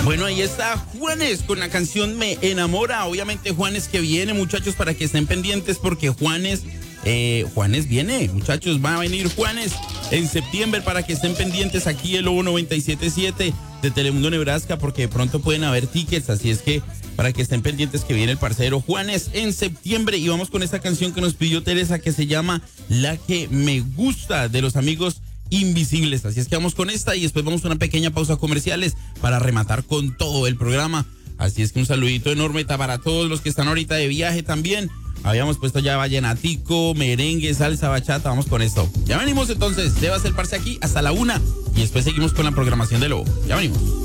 Bueno, ahí está Juanes con la canción Me Enamora. Obviamente Juanes que viene, muchachos, para que estén pendientes porque Juanes viene, muchachos, va a venir Juanes en septiembre para que estén pendientes aquí el Lobo 97.7 de Telemundo Nebraska porque de pronto pueden haber tickets, así es que para que estén pendientes que viene el parcero Juanes en septiembre. Y vamos con esta canción que nos pidió Teresa que se llama La que me gusta de los amigos Invisibles. Así es que vamos con esta y después vamos a una pequeña pausa comerciales para rematar con todo el programa. Así es que un saludito enorme para todos los que están ahorita de viaje también. Habíamos puesto ya vallenatico, merengue, salsa, bachata. Vamos con esto. Ya venimos entonces. Debas el parce aquí hasta la 1 y después seguimos con la programación de Lobo. Ya venimos.